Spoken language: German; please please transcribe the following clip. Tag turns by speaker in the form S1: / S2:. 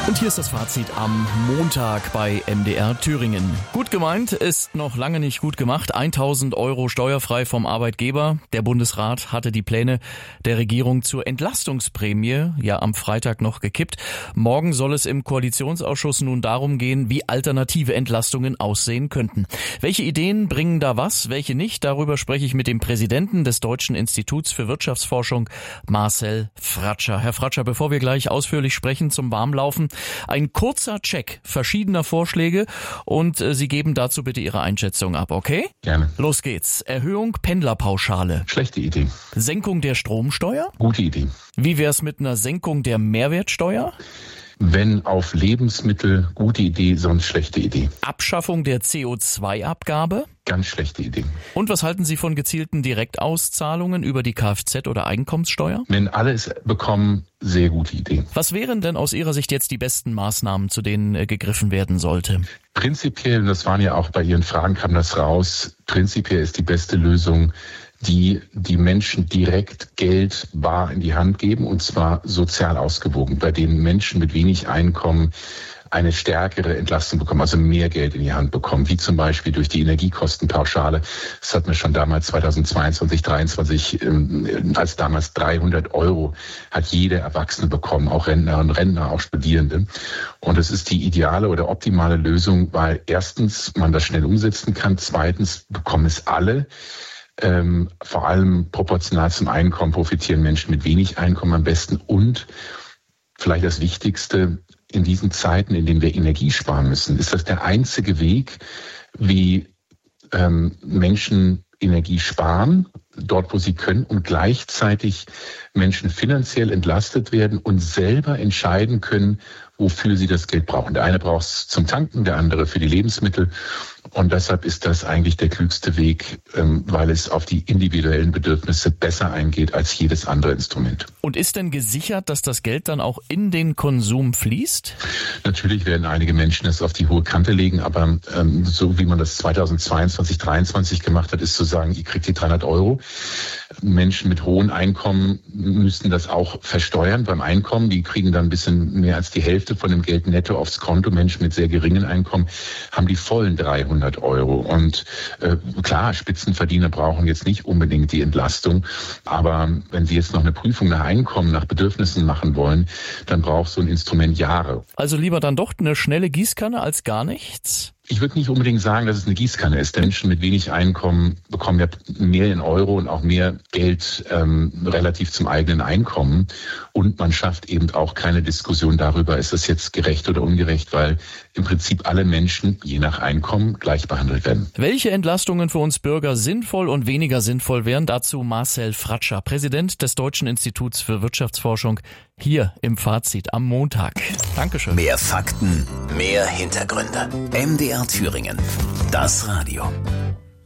S1: Und hier ist das Fazit am Montag bei MDR Thüringen. Gut gemeint ist noch lange nicht gut gemacht. 1.000 € steuerfrei vom Arbeitgeber. Der Bundesrat hatte die Pläne der Regierung zur Entlastungsprämie ja am Freitag noch gekippt. Morgen soll es im Koalitionsausschuss nun darum gehen, wie alternative Entlastungen aussehen könnten. Welche Ideen bringen da was, welche nicht? Darüber spreche ich mit dem Präsidenten des Deutschen Instituts für Wirtschaftsforschung, Marcel Fratscher. Herr Fratscher, bevor wir gleich ausführlich sprechen zum Warmlaufen, ein kurzer Check verschiedener Vorschläge und Sie geben dazu bitte Ihre Einschätzung ab, okay?
S2: Gerne.
S1: Los geht's. Erhöhung Pendlerpauschale.
S2: Schlechte Idee.
S1: Senkung der Stromsteuer?
S2: Gute Idee.
S1: Wie wär's mit einer Senkung der Mehrwertsteuer?
S2: Wenn auf Lebensmittel, gute Idee, sonst schlechte Idee.
S1: Abschaffung der CO2-Abgabe?
S2: Ganz schlechte Idee.
S1: Und was halten Sie von gezielten Direktauszahlungen über die Kfz- oder Einkommenssteuer?
S2: Wenn alle es bekommen, sehr gute Idee.
S1: Was wären denn aus Ihrer Sicht jetzt die besten Maßnahmen, zu denen gegriffen werden sollte?
S2: Prinzipiell, das waren ja auch bei Ihren Fragen, kam das raus, prinzipiell ist die beste Lösung, die Menschen direkt Geld bar in die Hand geben, und zwar sozial ausgewogen, bei denen Menschen mit wenig Einkommen eine stärkere Entlastung bekommen, also mehr Geld in die Hand bekommen, wie zum Beispiel durch die Energiekostenpauschale. Das hat man schon damals 2022, 2023, als damals 300 € hat jeder Erwachsene bekommen, auch Rentnerinnen und Rentner, auch Studierende. Und es ist die ideale oder optimale Lösung, weil erstens man das schnell umsetzen kann, zweitens bekommen es alle. Vor allem proportional zum Einkommen profitieren Menschen mit wenig Einkommen am besten, und vielleicht das Wichtigste, in diesen Zeiten, in denen wir Energie sparen müssen, ist das der einzige Weg, wie Menschen Energie sparen, dort wo sie können, und gleichzeitig Menschen finanziell entlastet werden und selber entscheiden können, wofür sie das Geld brauchen. Der eine braucht es zum Tanken, der andere für die Lebensmittel. Und deshalb ist das eigentlich der klügste Weg, weil es auf die individuellen Bedürfnisse besser eingeht als jedes andere Instrument.
S1: Und ist denn gesichert, dass das Geld dann auch in den Konsum fließt?
S2: Natürlich werden einige Menschen es auf die hohe Kante legen, aber so wie man das 2022, 2023 gemacht hat, ist zu sagen, ihr kriegt die 300 €. Menschen mit hohen Einkommen müssten das auch versteuern beim Einkommen. Die kriegen dann ein bisschen mehr als die Hälfte von dem Geld netto aufs Konto. Menschen mit sehr geringen Einkommen haben die vollen 300 €. Und klar, Spitzenverdiener brauchen jetzt nicht unbedingt die Entlastung. Aber wenn sie jetzt noch eine Prüfung nach Einkommen, nach Bedürfnissen machen wollen, dann braucht so ein Instrument Jahre.
S1: Also lieber dann doch eine schnelle Gießkanne als gar nichts?
S2: Ich würde nicht unbedingt sagen, dass es eine Gießkanne ist. Menschen mit wenig Einkommen bekommen ja mehr in Euro und auch mehr Geld relativ zum eigenen Einkommen. Und man schafft eben auch keine Diskussion darüber, ist das jetzt gerecht oder ungerecht, weil im Prinzip alle Menschen je nach Einkommen gleich behandelt werden.
S1: Welche Entlastungen für uns Bürger sinnvoll und weniger sinnvoll wären? Dazu Marcel Fratscher, Präsident des Deutschen Instituts für Wirtschaftsforschung, hier im Fazit am Montag. Dankeschön.
S3: Mehr Fakten, mehr Hintergründe. MDR Thüringen. Das Radio.